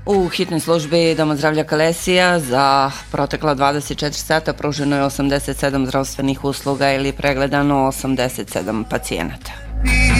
U hitnoj službi Doma zdravlja Kalesija za protekla 24 sata pruženo je 87 zdravstvenih usluga ili pregledano 87 pacijenata.